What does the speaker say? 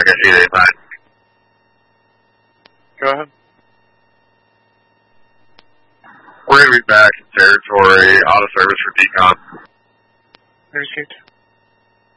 America 889. Go ahead. We're going to be back in territory, auto service for decon. Received.